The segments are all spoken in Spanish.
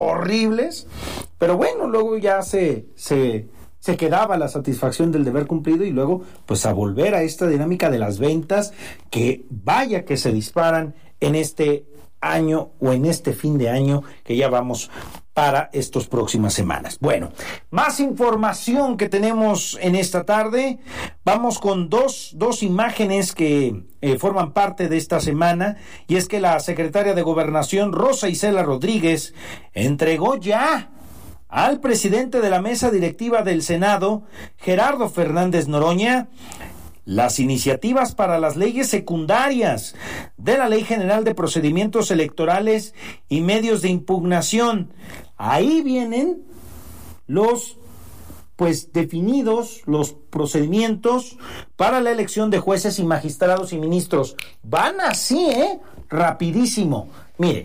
horribles, pero bueno, luego ya se quedaba la satisfacción del deber cumplido y luego pues a volver a esta dinámica de las ventas que vaya que se disparan en este año o en este fin de año que ya vamos para estas próximas semanas. Bueno, más información que tenemos en esta tarde. Vamos con dos imágenes que forman parte de esta semana, y es que la secretaria de Gobernación, Rosa Isela Rodríguez, entregó ya al presidente de la mesa directiva del Senado, Gerardo Fernández Noroña, las iniciativas para las leyes secundarias de la Ley General de Procedimientos Electorales y Medios de Impugnación. Ahí vienen los definidos los procedimientos para la elección de jueces y magistrados y ministros. Van así, rapidísimo. Mire.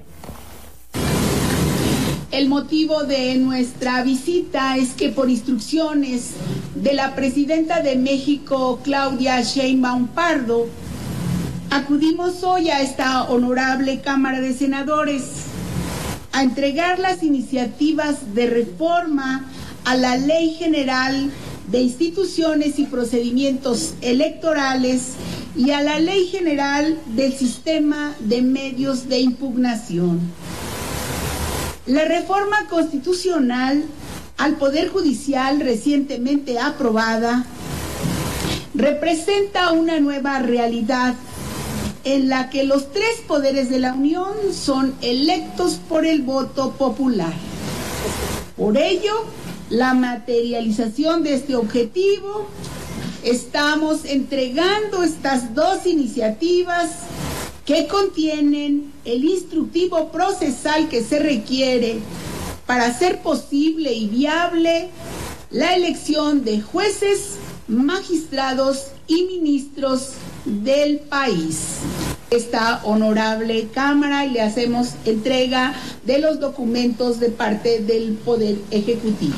El motivo de nuestra visita es que por instrucciones de la presidenta de México, Claudia Sheinbaum Pardo, acudimos hoy a esta honorable Cámara de Senadores a entregar las iniciativas de reforma a la Ley General de Instituciones y Procedimientos Electorales y a la Ley General del Sistema de Medios de Impugnación. La reforma constitucional al Poder Judicial recientemente aprobada representa una nueva realidad en la que los tres poderes de la Unión son electos por el voto popular. Por ello, la materialización de este objetivo, estamos entregando estas dos iniciativas que contienen el instructivo procesal que se requiere para hacer posible y viable la elección de jueces, magistrados y ministros del país. Esta honorable Cámara, y le hacemos entrega de los documentos de parte del Poder Ejecutivo.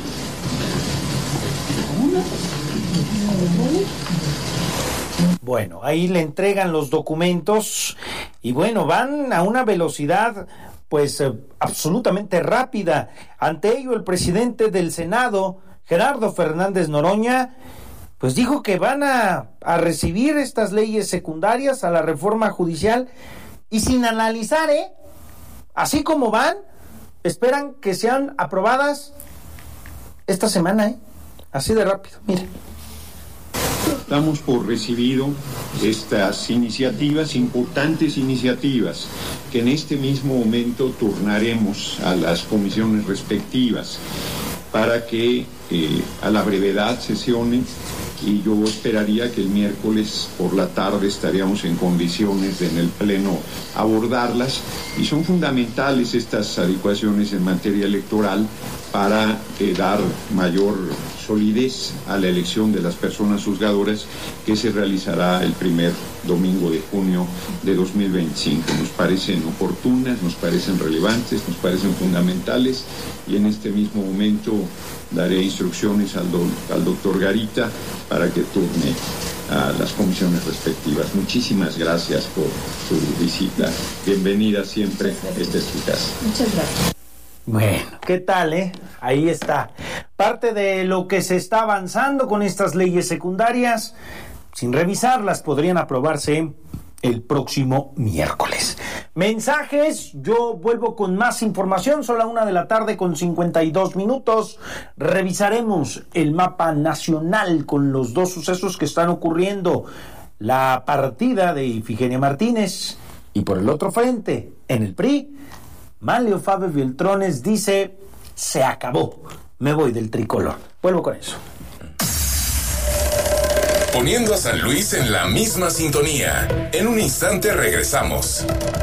Bueno, ahí le entregan los documentos y bueno, van a una velocidad absolutamente rápida. Ante ello, el presidente del Senado, Gerardo Fernández Noroña, pues dijo que van a recibir estas leyes secundarias a la reforma judicial y sin analizar, así como van, esperan que sean aprobadas esta semana, así de rápido, mire. Damos por recibido estas iniciativas, importantes iniciativas, que en este mismo momento turnaremos a las comisiones respectivas para que a la brevedad sesionen, y yo esperaría que el miércoles por la tarde estaríamos en condiciones de en el Pleno abordarlas, y son fundamentales estas adecuaciones en materia electoral para dar mayor solidez a la elección de las personas juzgadoras que se realizará el primer domingo de junio de 2025. Nos parecen oportunas, nos parecen relevantes, nos parecen fundamentales, y en este mismo momento daré instrucciones al doctor Garita para que turne a las comisiones respectivas. Muchísimas gracias por su visita. Bienvenida siempre. Esta es tu casa. Muchas gracias. Bueno, ¿qué tal, Ahí está. Parte de lo que se está avanzando con estas leyes secundarias, sin revisarlas, podrían aprobarse el próximo miércoles. Mensajes, yo vuelvo con más información, son las 1:52 p.m. Revisaremos el mapa nacional con los dos sucesos que están ocurriendo: la partida de Ifigenia Martínez, y por el otro frente, en el PRI, Manlio Fabio Beltrones dice: se acabó, me voy del tricolor. Vuelvo con eso. Poniendo a San Luis en la misma sintonía. En un instante regresamos.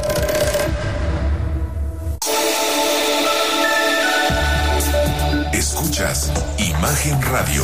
Escuchas Imagen Radio.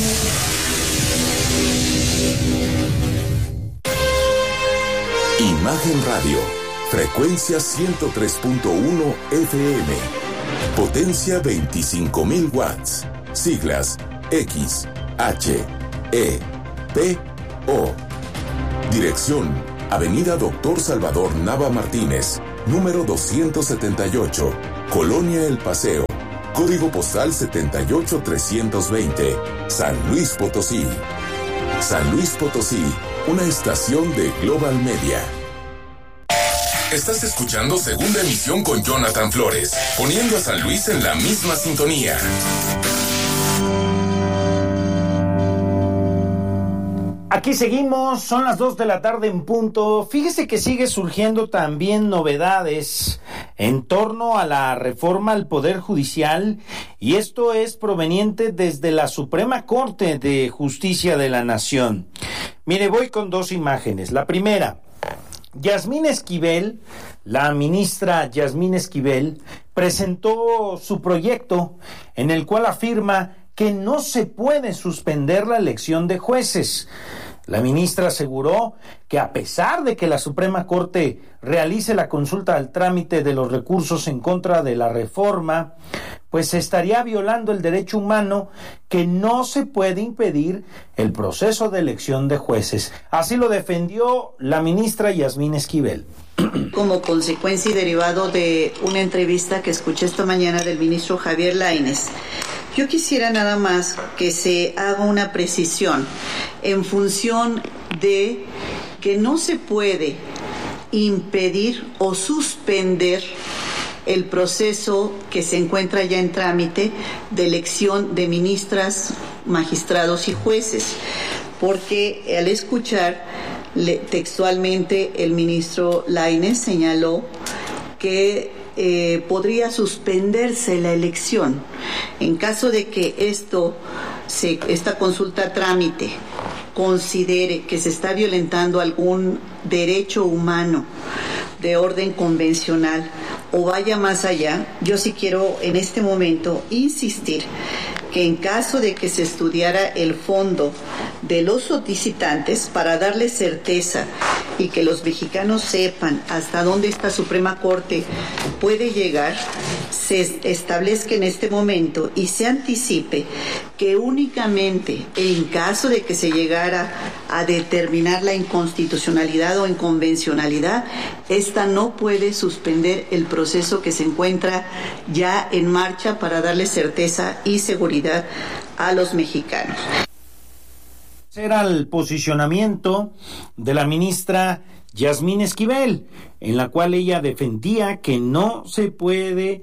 Imagen Radio. Frecuencia 103.1 FM. Potencia 25,000 watts. Siglas X, H, E, P, O. Dirección: Avenida Doctor Salvador Nava Martínez, número 278, Colonia El Paseo, código postal 78320, San Luis Potosí. San Luis Potosí, una estación de Global Media. Estás escuchando Segunda Emisión con Jonathan Flores, poniendo a San Luis en la misma sintonía. Aquí seguimos, son las 2 de la tarde en punto. Fíjese que sigue surgiendo también novedades en torno a la reforma al Poder Judicial, y esto es proveniente desde la Suprema Corte de Justicia de la Nación. Mire, voy con dos imágenes. La primera, Yasmín Esquivel, la ministra Yasmín Esquivel, presentó su proyecto en el cual afirma que no se puede suspender la elección de jueces. La ministra aseguró que a pesar de que la Suprema Corte realice la consulta al trámite de los recursos en contra de la reforma, pues se estaría violando el derecho humano, que no se puede impedir el proceso de elección de jueces. Así lo defendió la ministra Yasmín Esquivel. Como consecuencia y derivado de una entrevista que escuché esta mañana del ministro Javier Lainez, yo quisiera nada más que se haga una precisión en función de que no se puede impedir o suspender el proceso que se encuentra ya en trámite de elección de ministras, magistrados y jueces, porque al escuchar textualmente el ministro Lainez señaló que podría suspenderse la elección en caso de que esta consulta a trámite considere que se está violentando algún derecho humano de orden convencional o vaya más allá. Yo sí quiero en este momento insistir que en caso de que se estudiara el fondo de los solicitantes para darle certeza y que los mexicanos sepan hasta dónde esta Suprema Corte puede llegar, se establezca en este momento y se anticipe que únicamente en caso de que se llegara a determinar la inconstitucionalidad o inconvencionalidad, esta no puede suspender el proceso que se encuentra ya en marcha para darle certeza y seguridad a los mexicanos. Era el posicionamiento de la ministra Yasmín Esquivel, en la cual ella defendía que no se puede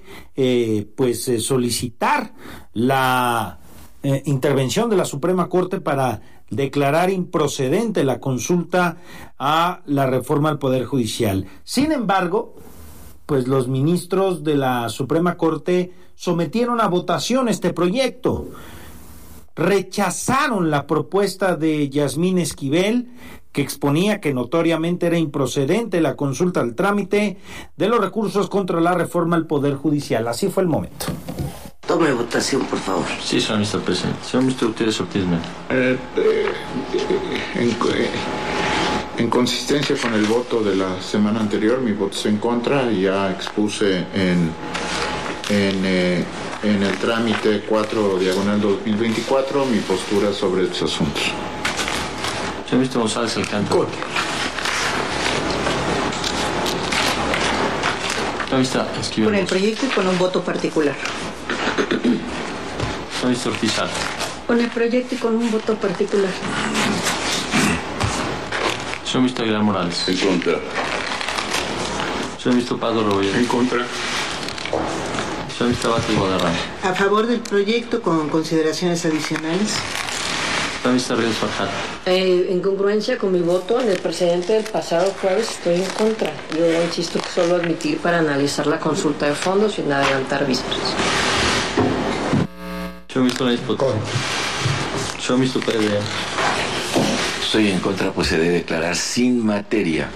solicitar la intervención de la Suprema Corte para declarar improcedente la consulta a la reforma al Poder Judicial. Sin embargo, pues los ministros de la Suprema Corte sometieron a votación este proyecto. Rechazaron la propuesta de Yasmín Esquivel, que exponía que notoriamente era improcedente la consulta al trámite de los recursos contra la reforma al Poder Judicial. Así fue el momento. Tome votación, por favor. Sí, señor Mr. Presidente. Señor Mr. Gutiérrez Ortiz. En consistencia con el voto de la semana anterior, mi voto es en contra, y ya expuse en el trámite 4/2024 mi postura sobre estos asuntos. Señor Mr. González Alcántara. Señor Mr. Esquivel. Con el proyecto y con un voto particular. Señor Mr. Ortiz. Con el proyecto y con un voto particular. Señor Mr. Aguilar Morales. En contra. Señor Mr. Pablo Rebolledo. En contra. Señor Mr. Bates Guadarrama. A favor del proyecto con consideraciones adicionales. Señor Mr. Ríos Farjat. En congruencia con mi voto en el precedente del pasado jueves, estoy en contra. Yo insisto que solo admitir para analizar la consulta de fondo sin adelantar vistas. Señor Mr. Lainez Potosí. Señor Mr. Pérez. Estoy en contra, pues se debe declarar sin materia.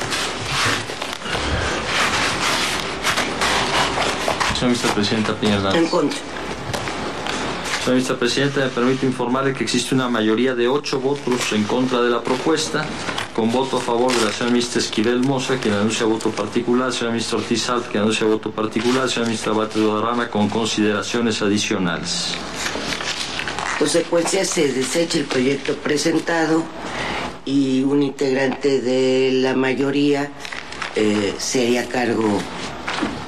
Señor Mr. Presidente Piña Hernández. En contra. Señor Mr. Presidente, me permite informarle que existe una mayoría de 8 votos en contra de la propuesta, con voto a favor de la señora Mr. Esquivel Moza, quien anuncia voto particular, señora Mr. Ortiz Alt, que anuncia voto particular, señora Mr. Bates Guadarrama, con consideraciones adicionales. Consecuencia, se desecha el proyecto presentado y un integrante de la mayoría se haría cargo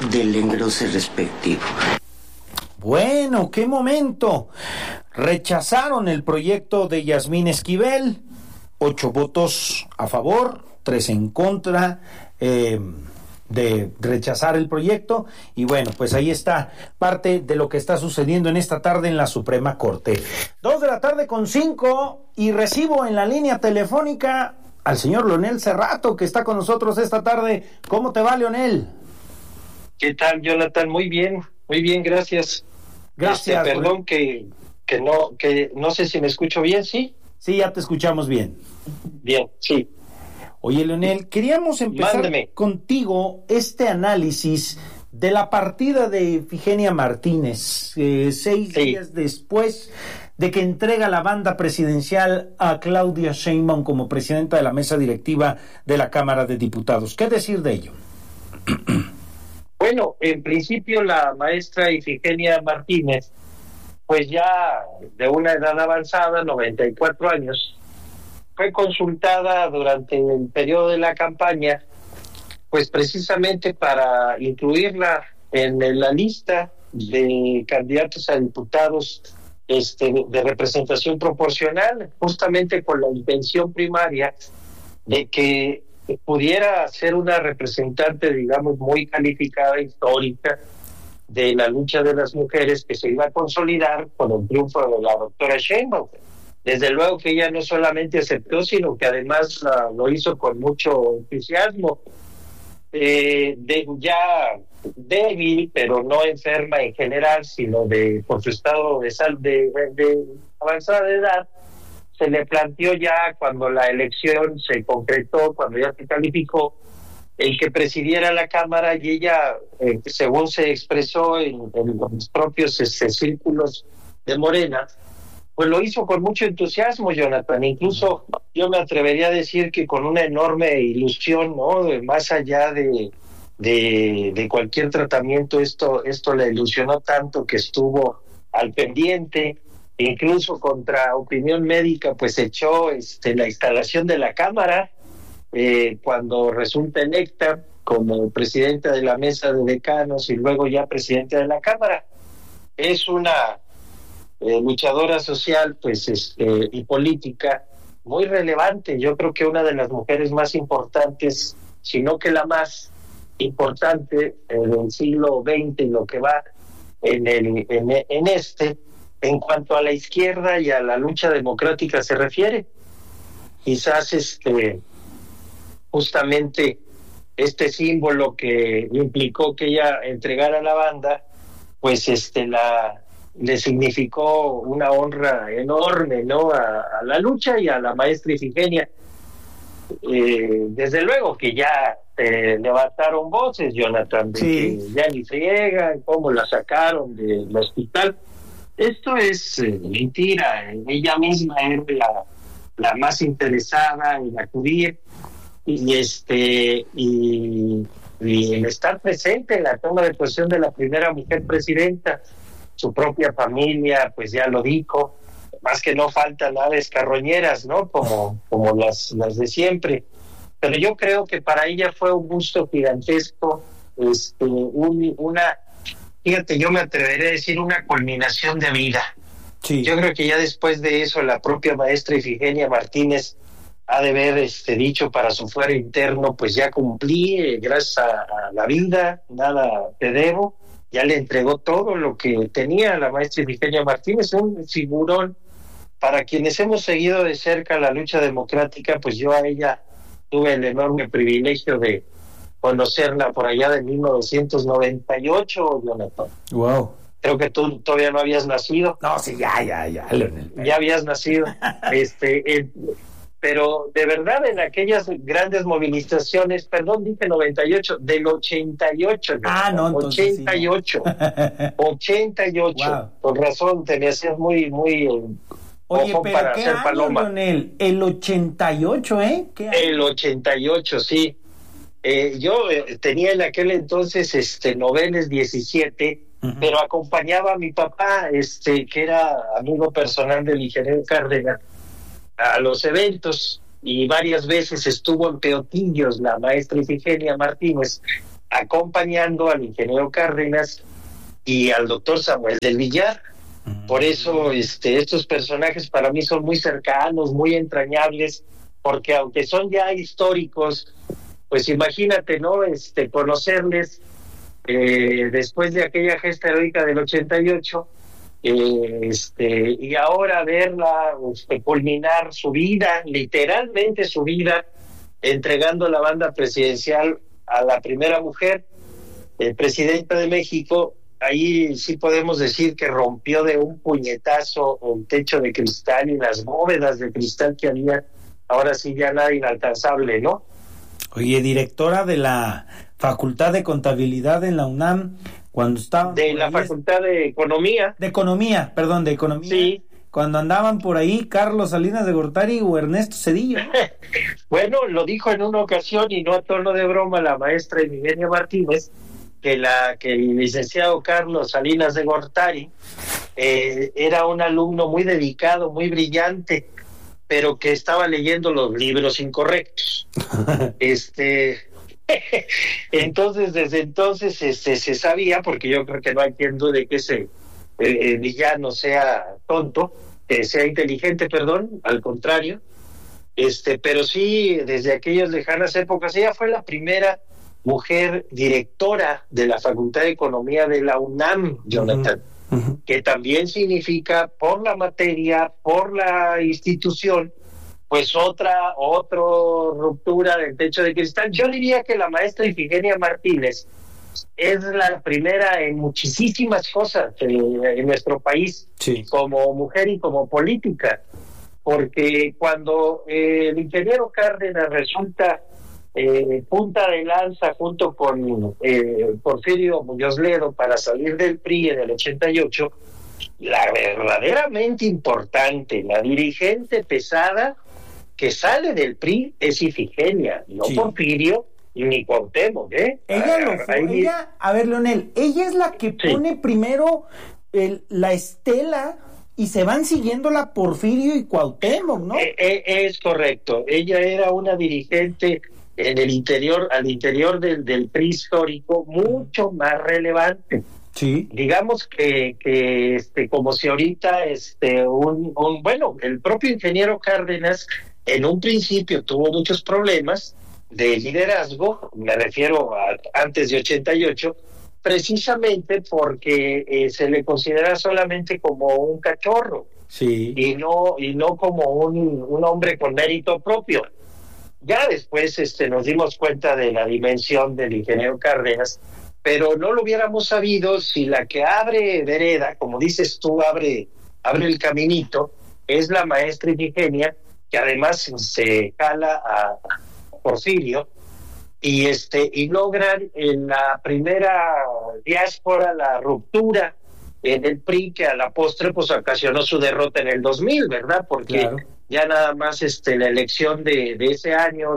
del engrose respectivo. Bueno, qué momento. Rechazaron el proyecto de Yasmín Esquivel, 8 votos a favor, 3 en contra de rechazar el proyecto. Y bueno, pues ahí está parte de lo que está sucediendo en esta tarde en la Suprema Corte. 2:05 p.m. y recibo en la línea telefónica al señor Leonel Cerrato, que está con nosotros esta tarde. ¿Cómo te va, Leonel? ¿Qué tal, Jonathan? Muy bien, gracias. Gracias. Perdón que no sé si me escucho bien, ¿sí? Sí, ya te escuchamos bien. Bien, sí. Oye, Leonel, queríamos empezar contigo este análisis de la partida de Ifigenia Martínez, 6 días después de que entrega la banda presidencial a Claudia Sheinbaum como presidenta de la mesa directiva de la Cámara de Diputados. ¿Qué decir de ello? Bueno, en principio la maestra Ifigenia Martínez, pues ya de una edad avanzada, 94 años, fue consultada durante el periodo de la campaña, pues precisamente para incluirla en la lista de candidatos a diputados de representación proporcional, justamente con la intención primaria de que pudiera ser una representante, digamos, muy calificada, histórica, de la lucha de las mujeres, que se iba a consolidar con el triunfo de la doctora Sheinbaum. Desde luego que ella no solamente aceptó, sino que además lo hizo con mucho entusiasmo. Ya débil, pero no enferma en general, sino por su estado de avanzada edad, se le planteó ya cuando la elección se concretó, cuando ya se calificó, el que presidiera la Cámara, y ella, según se expresó en los propios círculos de Morena, pues lo hizo con mucho entusiasmo, Jonathan. Incluso yo me atrevería a decir que con una enorme ilusión, ¿no? Más allá de cualquier tratamiento, esto la ilusionó tanto que estuvo al pendiente. Incluso contra opinión médica, pues echó la instalación de la Cámara cuando resulta electa como presidenta de la mesa de decanos y luego ya presidenta de la Cámara. Es una luchadora social, pues, y política muy relevante. Yo creo que una de las mujeres más importantes, si no que la más importante del siglo XX y lo que va en cuanto a la izquierda y a la lucha democrática se refiere. Quizás justamente este símbolo que implicó que ella entregara la banda, pues le significó una honra enorme, ¿no? A la lucha y a la maestra Ifigenia. Desde luego que ya levantaron voces, Jonathan, de que ya ni friegan, cómo la sacaron del hospital. Esto es mentira. Ella misma era la más interesada en acudir y en estar presente en la toma de posesión de la primera mujer presidenta. Su propia familia pues ya lo dijo, más que no faltan aves carroñeras, ¿no? Como las de siempre. Pero yo creo que para ella fue un gusto gigantesco, fíjate, yo me atrevería a decir una culminación de vida. Sí. Yo creo que ya después de eso la propia maestra Ifigenia Martínez ha de haber dicho para su fuero interno, pues ya cumplí, gracias a la vida, nada te debo. Ya le entregó todo lo que tenía la maestra Ifigenia Martínez, un figurón. Para quienes hemos seguido de cerca la lucha democrática, pues yo a ella tuve el enorme privilegio de conocerla por allá de 1998, Jonathan. Wow. Creo que tú todavía no habías nacido. No, sí, ya, Leonel. Ya habías nacido. Pero de verdad en aquellas grandes movilizaciones, perdón, dije 98, del 88. No, entonces 88. Sí. 88. Wow. Con razón, te me hacías muy oye, pero para ¿qué año, paloma. Leonel? El 88, ¿Qué año? El 88, sí. Yo tenía en aquel entonces noveles 17, pero acompañaba a mi papá, que era amigo personal del ingeniero Cárdenas, a los eventos, y varias veces estuvo en Peotillos la maestra Ifigenia Martínez acompañando al ingeniero Cárdenas y al doctor Samuel del Villar. Por eso estos personajes para mí son muy cercanos, muy entrañables, porque aunque son ya históricos, pues imagínate, ¿no? Conocerles después de aquella gesta heroica del 88, y ahora verla culminar su vida, literalmente su vida, entregando la banda presidencial a la primera mujer presidenta de México. Ahí sí podemos decir que rompió de un puñetazo el techo de cristal y las bóvedas de cristal que había, ahora sí ya nada inalcanzable, ¿no? Oye, directora de la Facultad de Contabilidad en la UNAM, cuando estaba... De la Facultad de Economía. De Economía. Sí. Cuando andaban por ahí Carlos Salinas de Gortari o Ernesto Zedillo. Bueno, lo dijo en una ocasión, y no a tono de broma, la maestra Emigenia Martínez, que el licenciado Carlos Salinas de Gortari era un alumno muy dedicado, muy brillante, pero que estaba leyendo los libros incorrectos. Entonces, desde entonces se sabía, porque yo creo que no hay quien dude que ese villano sea tonto, que sea inteligente, perdón, al contrario. Pero sí, desde aquellas lejanas épocas, ella fue la primera mujer directora de la Facultad de Economía de la UNAM, Jonathan, que también significa, por la materia, por la institución, pues otra ruptura del techo de cristal. Yo diría que la maestra Ifigenia Martínez es la primera en muchísimas cosas en nuestro país, sí, como mujer y como política, porque cuando el ingeniero Cárdenas resulta punta de lanza junto con Porfirio Muñoz Ledo para salir del PRI en el 88, la verdaderamente importante, la dirigente pesada que sale del PRI es Ifigenia, no sí, Porfirio ni Cuauhtémoc, Ella lo fue, a ver, Leonel, ella es la que pone primero la estela y se van siguiéndola Porfirio y Cuauhtémoc, ¿no? Es correcto, ella era una dirigente en el interior, al interior del PRI histórico, mucho más relevante. Sí. Digamos que como si ahorita bueno, el propio ingeniero Cárdenas en un principio tuvo muchos problemas de liderazgo, me refiero a antes de 88, precisamente porque se le considera solamente como un cachorro, sí, y no como un hombre con mérito propio. Ya después nos dimos cuenta de la dimensión del ingeniero Cárdenas, pero no lo hubiéramos sabido si la que abre vereda, como dices tú, abre el caminito, es la maestra Ifigenia, que además se jala a Porfirio, y logran en la primera diáspora la ruptura en el PRI, que a la postre pues ocasionó su derrota en el 2000, ¿verdad? Porque claro, ya nada más la elección de ese año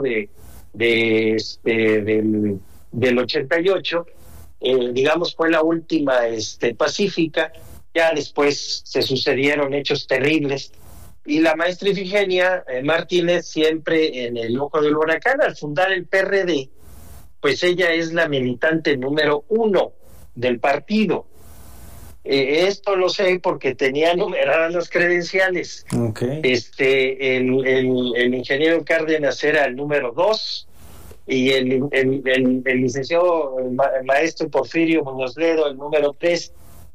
del 88, digamos, fue la última pacífica. Ya después se sucedieron hechos terribles y la maestra Ifigenia Martínez siempre en el ojo del huracán. Al fundar el PRD, pues ella es la militante número 1 del partido. Esto lo sé porque tenía numeradas las credenciales. Okay. El ingeniero Cárdenas era el número 2 y el licenciado el maestro Porfirio Muñoz Ledo el número 3.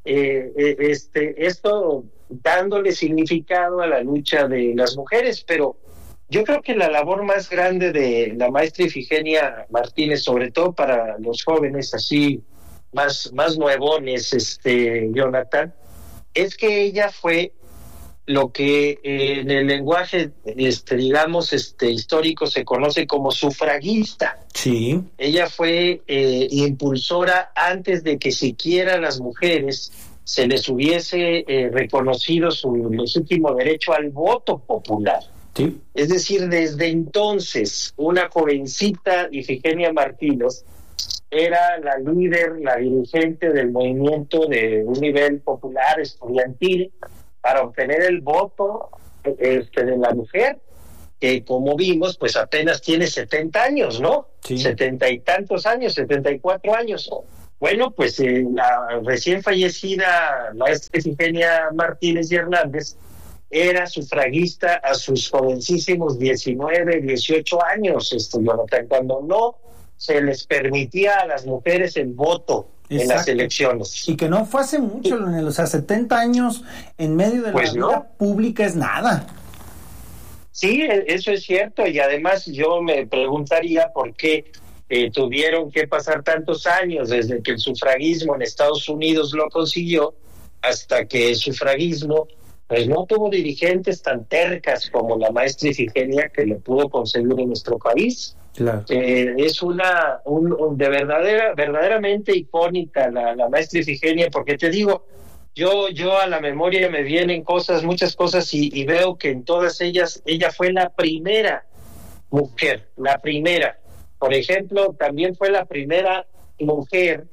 Esto dándole significado a la lucha de las mujeres, pero yo creo que la labor más grande de la maestra Ifigenia Martínez, sobre todo para los jóvenes así más nuevones, Jonathan, es que ella fue lo que en el lenguaje digamos histórico se conoce como sufragista. Sí. Ella fue impulsora antes de que siquiera las mujeres se les hubiese reconocido su legítimo derecho al voto popular. Sí. Es decir, desde entonces una jovencita Ifigenia Martínez era la líder, la dirigente del movimiento de un nivel popular estudiantil para obtener el voto de la mujer, que como vimos, pues apenas tiene 70 años, ¿no? Sí. 70 y tantos años, 74 años. Bueno, pues la recién fallecida maestra Ifigenia Martínez y Hernández era sufragista a sus jovencísimos 19, 18 años, Jonathan, cuando no se les permitía a las mujeres el voto. Exacto. En las elecciones. Y que no fue hace mucho, Leonel, o sea, 70 años en medio de la vida pública es nada. Sí, eso es cierto, y además yo me preguntaría por qué tuvieron que pasar tantos años desde que el sufragismo en Estados Unidos lo consiguió hasta que el sufragismo pues no tuvo dirigentes tan tercas como la maestra Ifigenia que lo pudo conseguir en nuestro país. Claro. Es verdaderamente icónica la maestra Ifigenia, porque te digo, yo a la memoria me vienen muchas cosas y veo que en todas ellas ella fue la primera mujer, la primera. Por ejemplo, también fue la primera mujer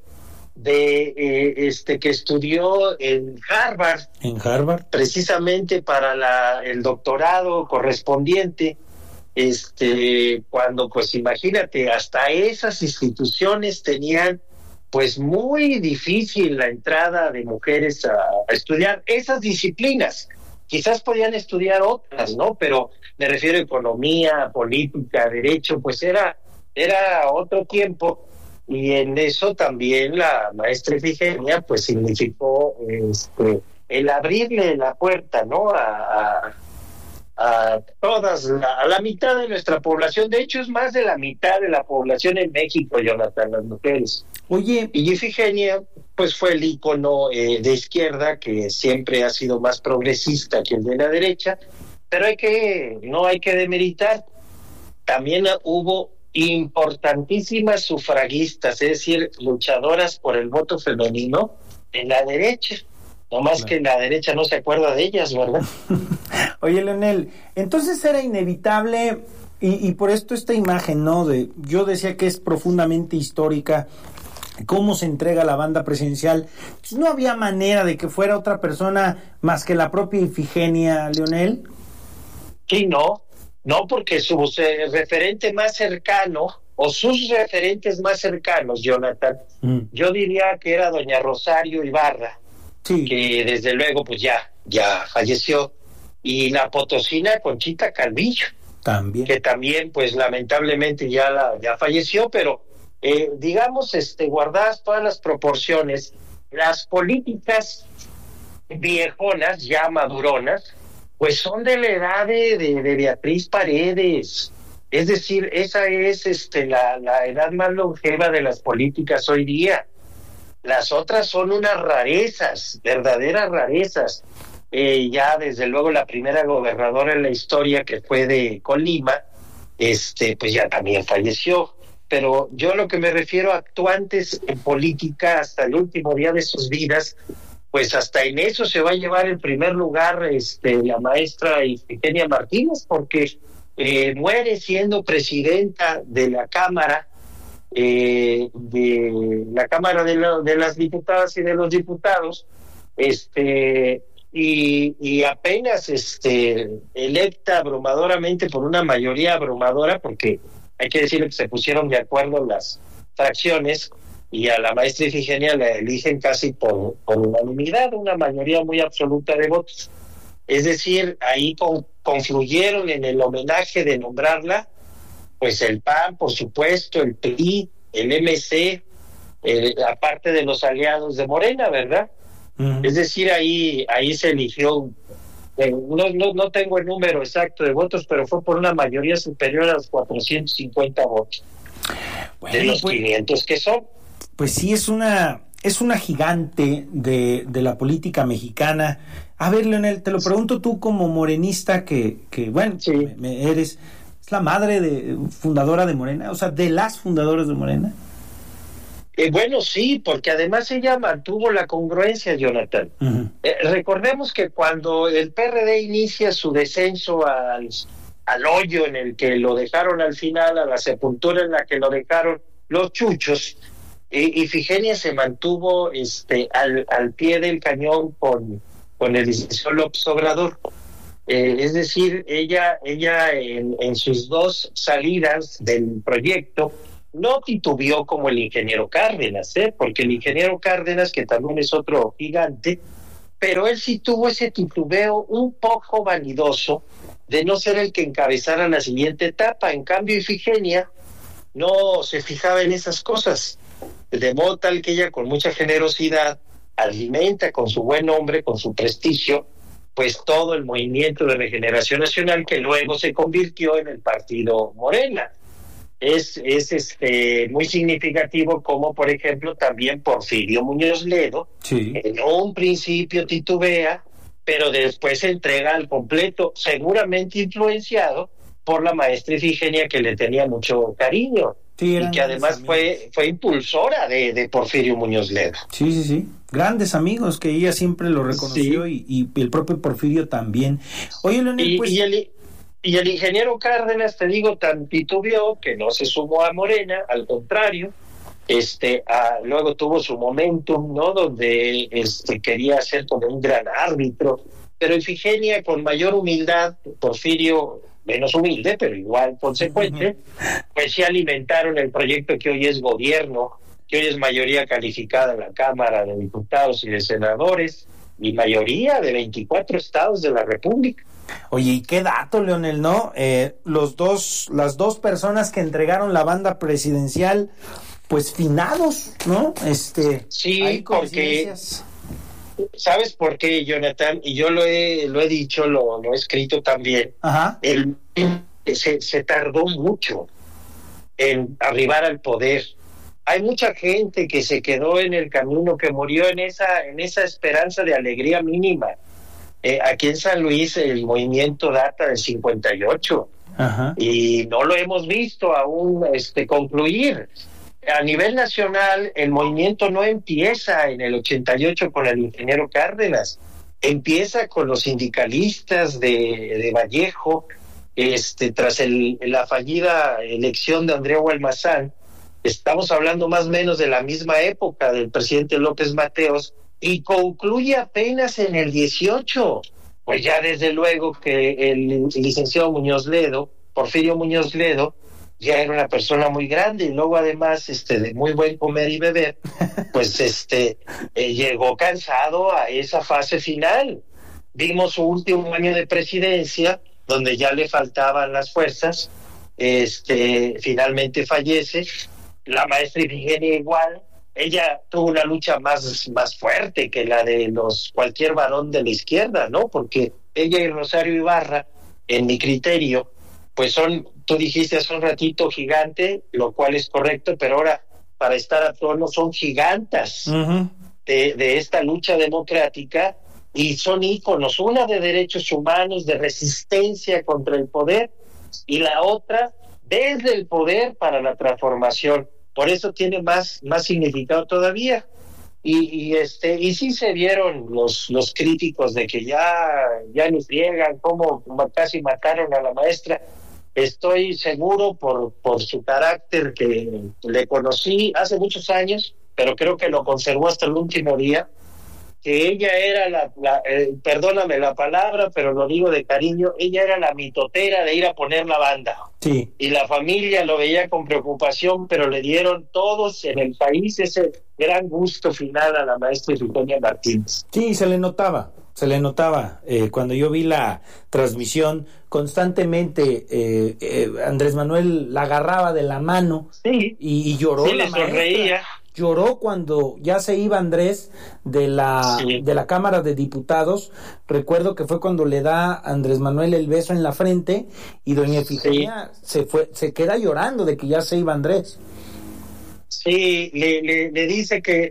que estudió en Harvard. En Harvard. Precisamente para el doctorado correspondiente. Cuando pues imagínate, hasta esas instituciones tenían pues muy difícil la entrada de mujeres a estudiar esas disciplinas. Quizás podían estudiar otras, ¿no? Pero me refiero a economía, política, derecho, pues era otro tiempo, y en eso también la maestra Ifigenia pues significó el abrirle la puerta, ¿no? A la mitad de nuestra población. De hecho, es más de la mitad de la población en México, Jonathan, las mujeres. Oye, y Ifigenia pues fue el ícono de izquierda, que siempre ha sido más progresista que el de la derecha, pero no hay que demeritar. También hubo importantísimas sufragistas, es decir, luchadoras por el voto femenino en la derecha. No más que la derecha no se acuerda de ellas, ¿verdad? Oye, Leonel, entonces era inevitable, y por esto esta imagen, ¿no? Yo decía que es profundamente histórica, cómo se entrega la banda presidencial. No había manera de que fuera otra persona más que la propia Ifigenia, Leonel. Sí, no, porque su referente más cercano, o sus referentes más cercanos, Jonathan, yo diría que era doña Rosario Ibarra. Sí. Que desde luego pues ya falleció, y la potosina Conchita Calvillo también, que también pues lamentablemente ya falleció, pero digamos guardadas todas las proporciones, las políticas viejonas ya maduronas pues son de la edad de Beatriz Paredes, es decir, esa es la edad más longeva de las políticas hoy día. Las otras son unas rarezas, verdaderas rarezas. Ya desde luego la primera gobernadora en la historia, que fue de Colima, pues ya también falleció. Pero yo lo que me refiero a actuantes en política hasta el último día de sus vidas, pues hasta en eso se va a llevar el primer lugar la maestra Ifigenia Martínez, porque muere siendo presidenta de la Cámara, de la Cámara de las Diputadas y de los Diputados, y apenas electa abrumadoramente por una mayoría abrumadora, porque hay que decir que se pusieron de acuerdo las fracciones, y a la maestra Ifigenia la eligen casi por unanimidad, una mayoría muy absoluta de votos. Es decir, ahí confluyeron en el homenaje de nombrarla pues el PAN, por supuesto, el PRI, el MC, aparte de los aliados de Morena, ¿verdad? Uh-huh. Es decir, ahí se eligió, no tengo el número exacto de votos, pero fue por una mayoría superior a los 450 votos, bueno, de los 500 que son. Pues sí, es una gigante de la política mexicana. A ver, Leonel, te lo pregunto tú como morenista, que bueno, sí, eres... ¿Es la madre fundadora de Morena? O sea, de las fundadoras de Morena. Bueno, sí, porque además ella mantuvo la congruencia, Jonathan. Uh-huh. Recordemos que cuando el PRD inicia su descenso al hoyo en el que lo dejaron al final, a la sepultura en la que lo dejaron los chuchos, Ifigenia se mantuvo al pie del cañón con el licenciado López Obrador. Es decir, ella en sus dos salidas del proyecto no titubeó como el ingeniero Cárdenas, porque el ingeniero Cárdenas, que también es otro gigante, pero él sí tuvo ese titubeo un poco vanidoso de no ser el que encabezara la siguiente etapa. En cambio, Ifigenia no se fijaba en esas cosas, de modo tal que ella con mucha generosidad alimenta con su buen nombre, con su prestigio, pues todo el movimiento de regeneración nacional que luego se convirtió en el partido Morena. Es muy significativo como, por ejemplo, también Porfirio Muñoz Ledo, en un principio titubea, pero después se entrega al completo, seguramente influenciado por la maestra Ifigenia, que le tenía mucho cariño, y que además fue impulsora de Porfirio Muñoz Ledo. Sí. Grandes amigos, que ella siempre lo reconoció, y el propio Porfirio también. Oye, Leonel, pues... Y el ingeniero Cárdenas, te digo, tan titubeó que no se sumó a Morena, al contrario, luego tuvo su momentum, ¿no? Donde quería ser como un gran árbitro, pero Ifigenia con mayor humildad, Porfirio menos humilde, pero igual consecuente, pues sí alimentaron el proyecto que hoy es gobierno, que hoy es mayoría calificada en la Cámara de Diputados y de Senadores, y mayoría de 24 estados de la República. Oye, y qué dato, Leonel, ¿no? Las dos personas que entregaron la banda presidencial, pues finados, ¿no? Sí, porque ¿sabes por qué, Jonathan? Y yo lo he dicho, lo he escrito también. Ajá. Se tardó mucho en arribar al poder. Hay mucha gente que se quedó en el camino, que murió en esa esperanza de alegría mínima. Aquí en San Luis el movimiento data del 58. Ajá. Y no lo hemos visto aún concluir. A nivel nacional el movimiento no empieza en el 88 con el ingeniero Cárdenas, empieza con los sindicalistas de Vallejo, tras la fallida elección de Andrea Huelmazán. Estamos hablando más o menos de la misma época del presidente López Mateos, y concluye apenas en el 18. Pues ya desde luego que el licenciado Muñoz Ledo, Porfirio Muñoz Ledo, ya era una persona muy grande, y luego además de muy buen comer y beber, pues llegó cansado a esa fase final. Vimos su último año de presidencia, donde ya le faltaban las fuerzas, finalmente fallece. La maestra Ifigenia igual, ella tuvo una lucha más fuerte que la de cualquier varón de la izquierda, ¿no? Porque ella y Rosario Ibarra, en mi criterio, pues tú dijiste hace un ratito gigante, lo cual es correcto, pero ahora, para estar a tono, son gigantas de esta lucha democrática, y son íconos, una de derechos humanos, de resistencia contra el poder, y la otra desde el poder para la transformación. Por eso tiene más significado todavía. Y sí se vieron los críticos de que ya ni friegan, cómo casi mataron a la maestra. Estoy seguro por su carácter, que le conocí hace muchos años, pero creo que lo conservó hasta el último día, que ella era perdóname la palabra, pero lo digo de cariño, ella era la mitotera de ir a poner la banda. Sí. Y la familia lo veía con preocupación, pero le dieron todos en el país ese gran gusto final a la maestra Ifigenia Martínez. Sí, se le notaba. Cuando yo vi la transmisión, constantemente Andrés Manuel la agarraba de la mano, sí, y lloró. Sí, le sonreía. Lloró cuando ya se iba Andrés de la Cámara de Diputados. Recuerdo que fue cuando le da a Andrés Manuel el beso en la frente, y doña Ifigenia se queda llorando de que ya se iba Andrés. Sí, le dicen que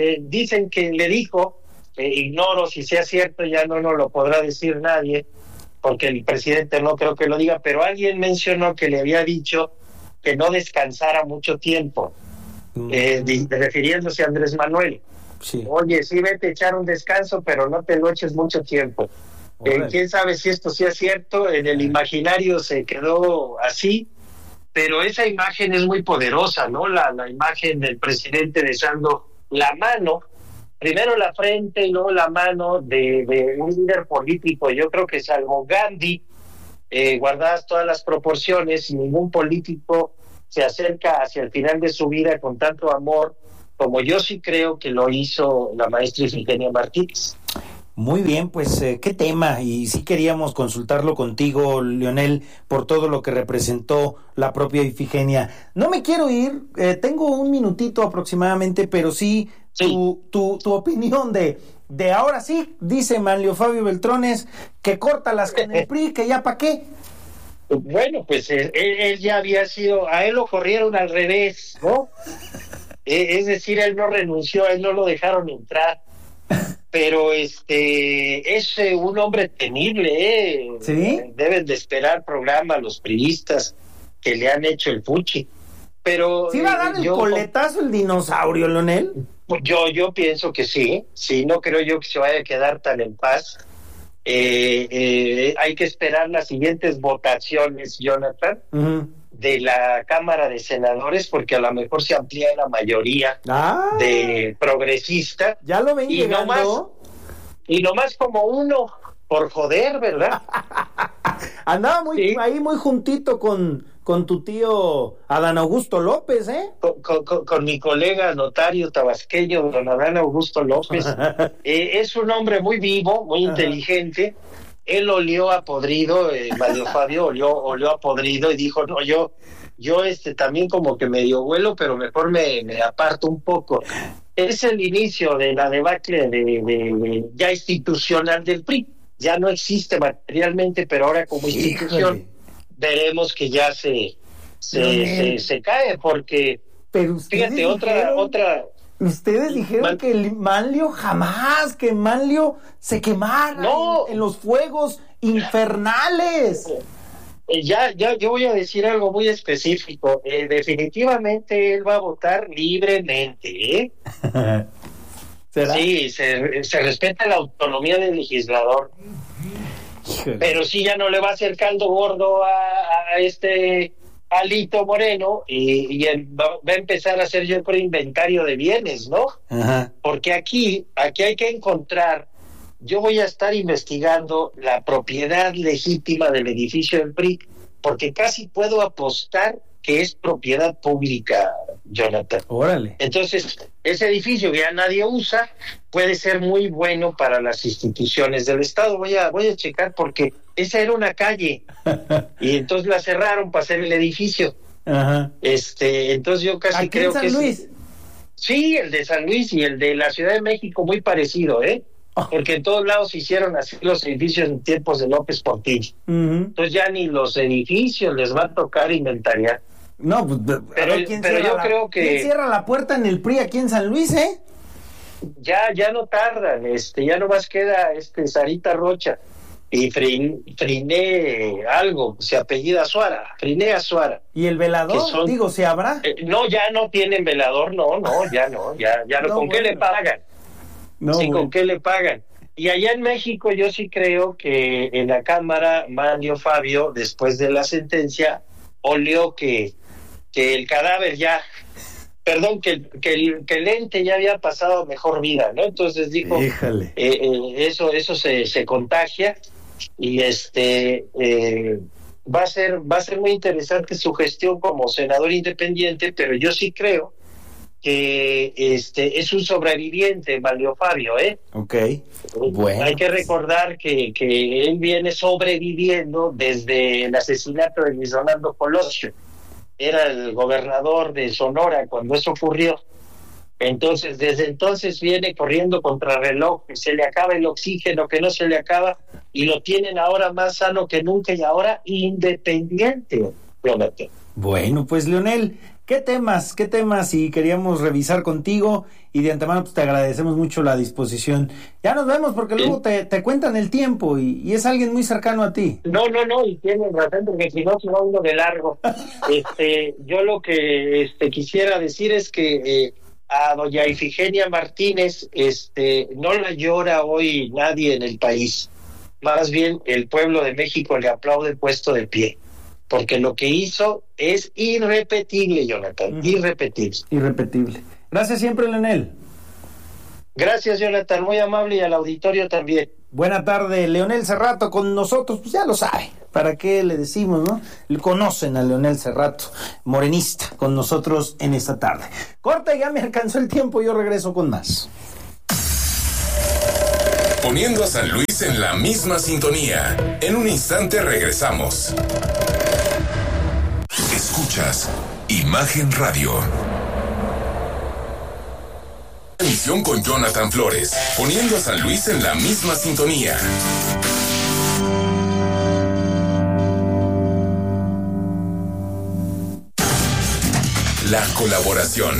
le dijo, ignoro si sea cierto, ya no lo podrá decir nadie, porque el presidente no creo que lo diga, pero alguien mencionó que le había dicho que no descansara mucho tiempo. Refiriéndose a Andrés Manuel. Sí. Oye, sí, vete a echar un descanso, pero no te lo eches mucho tiempo. Quién sabe si esto sea cierto. En el imaginario se quedó así, pero esa imagen es muy poderosa, ¿no? La imagen del presidente besando la mano primero la frente y luego la mano de un líder político. Yo creo que salvo Gandhi, guardadas todas las proporciones, ningún político se acerca hacia el final de su vida con tanto amor como yo sí creo que lo hizo la maestra Ifigenia Martínez. Muy bien, pues qué tema, y sí queríamos consultarlo contigo, Leonel, por todo lo que representó la propia Ifigenia. No me quiero ir, tengo un minutito aproximadamente, pero sí. Tu opinión de ahora sí, dice Manlio Fabio Beltrones, que córtalas con el PRI, que ya pa' qué. Bueno, pues él ya había sido, a él lo corrieron al revés, ¿no? Es decir, él no renunció, a él no lo dejaron entrar, pero es un hombre temible, ¿Sí? Deben de esperar programa los priistas que le han hecho el fuchi. Pero ¿sí va a dar el coletazo el dinosaurio, Leonel? Yo pienso que sí, no creo yo que se vaya a quedar tan en paz. Hay que esperar las siguientes votaciones, Jonathan, de la Cámara de Senadores, porque a lo mejor se amplía la mayoría de progresista. Ya lo ven llegando. Y nomás como uno, por joder, ¿verdad? Andaba ahí muy juntito con tu tío Adán Augusto López, ¿eh? Con mi colega notario tabasqueño, don Adán Augusto López. Es un hombre muy vivo, muy inteligente. Él olió a podrido, Mario Fabio olió a podrido y dijo, no, yo también como que medio vuelo, pero mejor me aparto un poco. Es el inicio de la debacle de ya institucional del PRI. Ya no existe materialmente, pero ahora como institución veremos que ya se cae, porque pero fíjate, otra ustedes dijeron que Manlio jamás, que Manlio se quemara en los fuegos infernales. Ya, yo voy a decir algo muy específico. Definitivamente él va a votar libremente, ¿eh? ¿Será? Sí, se respeta la autonomía del legislador. Pero sí, ya no le va a hacer caldo gordo a este Alito Moreno y va a empezar a hacer, yo creo, inventario de bienes, ¿no? Ajá. Porque aquí hay que encontrar, yo voy a estar investigando la propiedad legítima del edificio del PRI, porque casi puedo apostar que es propiedad pública, Jonathan. Órale. Entonces, ese edificio que ya nadie usa puede ser muy bueno para las instituciones del Estado. Voy a checar, porque esa era una calle y entonces la cerraron para hacer el edificio. Ajá. Entonces yo casi creo que ¿Aquí en San Luis? Sí, el de San Luis y el de la Ciudad de México muy parecido, porque en todos lados se hicieron así los edificios en tiempos de López Portillo. Entonces ya ni los edificios les va a tocar inventariar. No, pues, pero yo creo que ¿quién cierra la puerta en el PRI aquí en San Luis, eh? Ya no tardan, ya nomás queda Sarita Rocha y Friné algo, se apellida Suara, Friné Azuara. ¿Y el velador? ¿se habrá? No, ya no tienen velador, ya no, ¿con qué le pagan? No, sí, ¿con qué le pagan? Y allá en México yo sí creo que en la Cámara, Manlio Fabio, después de la sentencia, olió que el cadáver ya, perdón, que el ente ya había pasado mejor vida, ¿no? Entonces dijo, eso se contagia y va a ser muy interesante su gestión como senador independiente, pero yo sí creo que es un sobreviviente, Manlio Fabio, Okay. Bueno. Hay que recordar que él viene sobreviviendo desde el asesinato de Luis Donaldo Colosio. Era el gobernador de Sonora cuando eso ocurrió. Entonces, desde entonces viene corriendo contra reloj, se le acaba el oxígeno, que no se le acaba, y lo tienen ahora más sano que nunca y ahora independiente. Bueno, pues Leonel, ¿qué temas? Y queríamos revisar contigo, y de antemano pues te agradecemos mucho la disposición. Ya nos vemos, porque luego te cuentan el tiempo, y es alguien muy cercano a ti. No, y tienen razón, porque si no se va uno de largo. Yo lo que quisiera decir es que a doña Ifigenia Martínez no la llora hoy nadie en el país. Más bien el pueblo de México le aplaude puesto de pie, porque lo que hizo es irrepetible, Jonathan, irrepetible. Gracias siempre, Leonel. Gracias, Jonathan, muy amable, y al auditorio también. Buena tarde, Leonel Cerrato con nosotros, pues ya lo sabe, ¿para qué le decimos, no? Conocen a Leonel Cerrato, morenista, con nosotros en esta tarde. Corta, ya me alcanzó el tiempo, yo regreso con más. Poniendo a San Luis en la misma sintonía. En un instante regresamos. Escuchas Imagen Radio. Emisión con Jonathan Flores, poniendo a San Luis en la misma sintonía. La colaboración.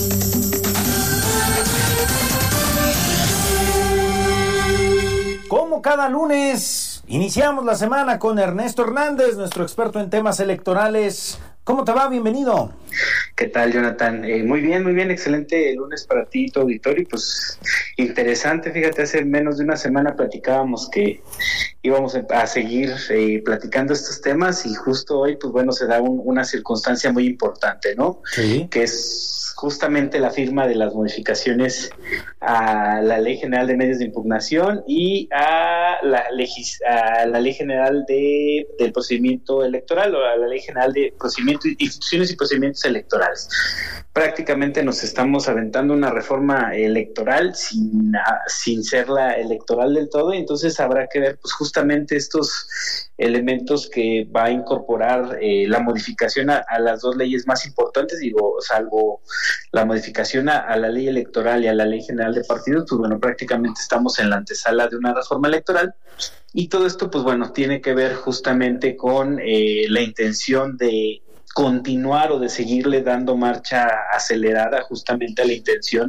Como cada lunes, iniciamos la semana con Ernesto Hernández, nuestro experto en temas electorales. ¿Cómo te va? Bienvenido. ¿Qué tal, Jonathan? Muy bien, excelente lunes para ti y tu auditorio. Pues interesante, fíjate, hace menos de una semana platicábamos que íbamos a seguir platicando estos temas, y justo hoy, pues bueno, se da una circunstancia muy importante, ¿no? Sí. Que es justamente la firma de las modificaciones a la Ley General de Medios de Impugnación y a la Ley General del Procedimiento Electoral, o a la Ley General de Instituciones y Procedimientos Electorales. Prácticamente nos estamos aventando una reforma electoral sin ser la electoral del todo, y entonces habrá que ver pues justamente estos elementos que va a incorporar la modificación a las dos leyes más importantes, digo, salvo la modificación a la ley electoral y a la ley general de partidos, pues bueno, prácticamente estamos en la antesala de una reforma electoral, y todo esto pues bueno, tiene que ver justamente con la intención de continuar o de seguirle dando marcha acelerada justamente a la intención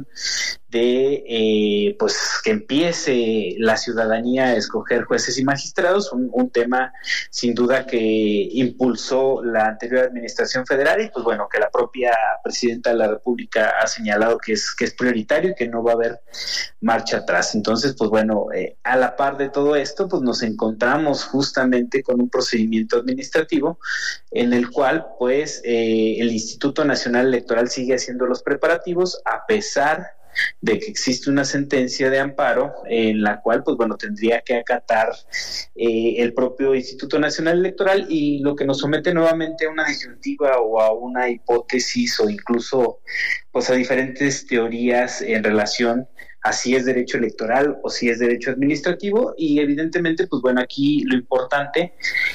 de pues que empiece la ciudadanía a escoger jueces y magistrados, un tema sin duda que impulsó la anterior administración federal, y pues bueno, que la propia presidenta de la República ha señalado que es prioritario y que no va a haber marcha atrás. Entonces pues bueno, a la par de todo esto, pues nos encontramos justamente con un procedimiento administrativo en el cual pues el Instituto Nacional Electoral sigue haciendo los preparativos, a pesar de que existe una sentencia de amparo en la cual pues bueno, tendría que acatar el propio Instituto Nacional Electoral, y lo que nos somete nuevamente a una disyuntiva o a una hipótesis, o incluso pues a diferentes teorías en relación a si es derecho electoral o si es derecho administrativo. Y evidentemente pues bueno, aquí lo importante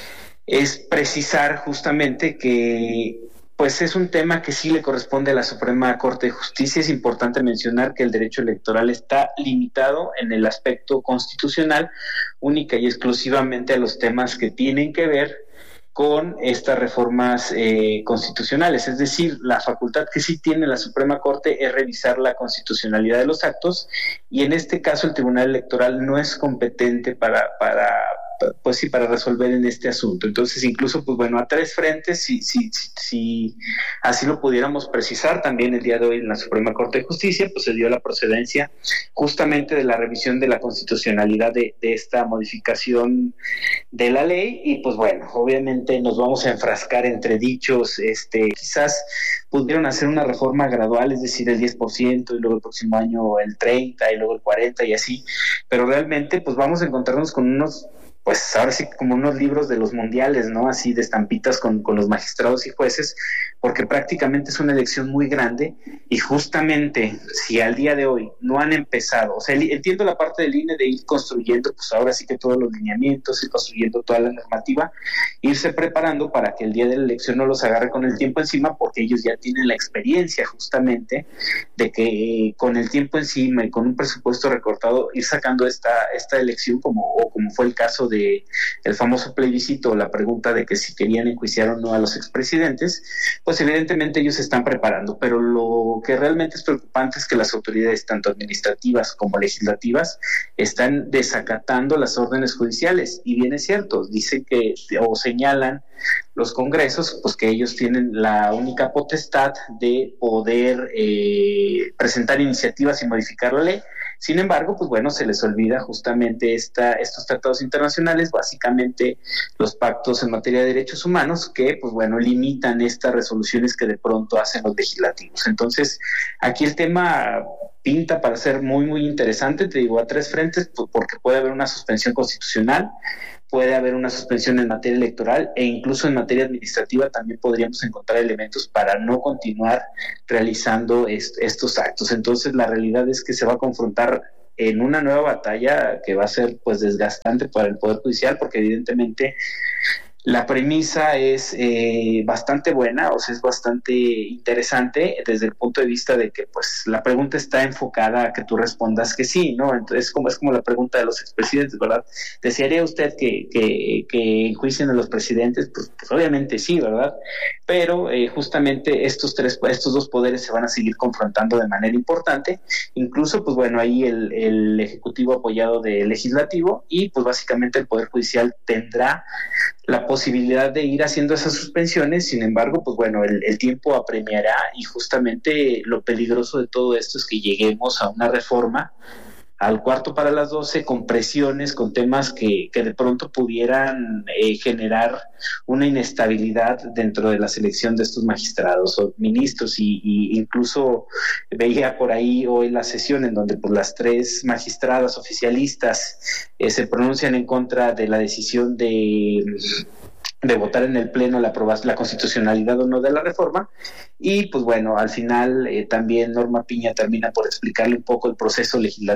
es precisar justamente que pues es un tema que sí le corresponde a la Suprema Corte de Justicia. Es importante mencionar que el derecho electoral está limitado en el aspecto constitucional única y exclusivamente a los temas que tienen que ver con estas reformas constitucionales. Es decir, la facultad que sí tiene la Suprema Corte es revisar la constitucionalidad de los actos, y en este caso el Tribunal Electoral no es competente para resolver en este asunto. Entonces, incluso, pues bueno, a tres frentes, si así lo pudiéramos precisar, también el día de hoy en la Suprema Corte de Justicia, pues se dio la procedencia justamente de la revisión de la constitucionalidad de esta modificación de la ley, y pues bueno, obviamente nos vamos a enfrascar entre dichos, quizás pudieron hacer una reforma gradual, es decir, el 10%, y luego el próximo año el 30%, y luego el 40%, y así, pero realmente pues vamos a encontrarnos con unos, pues ahora sí como unos libros de los mundiales, ¿no? Así de estampitas con los magistrados y jueces, porque prácticamente es una elección muy grande, y justamente si al día de hoy no han empezado, o sea, entiendo la parte del INE de ir construyendo, pues ahora sí que todos los lineamientos, ir construyendo toda la normativa, irse preparando para que el día de la elección no los agarre con el tiempo encima, porque ellos ya tienen la experiencia justamente de que con el tiempo encima y con un presupuesto recortado, ir sacando esta elección como fue el caso de el famoso plebiscito, la pregunta de que si querían enjuiciar o no a los expresidentes, pues evidentemente ellos se están preparando, pero lo que realmente es preocupante es que las autoridades, tanto administrativas como legislativas, están desacatando las órdenes judiciales, y bien es cierto, dicen que, o señalan los congresos, pues que ellos tienen la única potestad de poder presentar iniciativas y modificar la ley. Sin embargo, pues bueno, se les olvida justamente estos tratados internacionales, básicamente los pactos en materia de derechos humanos, que pues bueno, limitan estas resoluciones que de pronto hacen los legislativos. Entonces, aquí el tema pinta para ser muy, muy interesante, te digo, a tres frentes, porque puede haber una suspensión constitucional, puede haber una suspensión en materia electoral e incluso en materia administrativa también podríamos encontrar elementos para no continuar realizando estos actos. Entonces la realidad es que se va a confrontar en una nueva batalla que va a ser pues desgastante para el Poder Judicial, porque evidentemente la premisa es bastante buena, o sea, es bastante interesante desde el punto de vista de que pues la pregunta está enfocada a que tú respondas que sí, ¿no? Entonces es como la pregunta de los expresidentes, ¿verdad? ¿Desearía usted que enjuicien a los presidentes? Pues obviamente sí, ¿verdad? Pero justamente estos dos poderes se van a seguir confrontando de manera importante, incluso pues bueno, ahí el Ejecutivo apoyado del Legislativo, y pues básicamente el Poder Judicial tendrá la posibilidad de ir haciendo esas suspensiones. Sin embargo, pues bueno, el tiempo apremiará, y justamente lo peligroso de todo esto es que lleguemos a una reforma al 11:45 con presiones, con temas que de pronto pudieran generar una inestabilidad dentro de la selección de estos magistrados o ministros, y incluso veía por ahí hoy la sesión en donde pues las 3 magistradas oficialistas se pronuncian en contra de la decisión de votar en el Pleno la constitucionalidad o no de la reforma, y pues bueno, al final también Norma Piña termina por explicarle un poco el proceso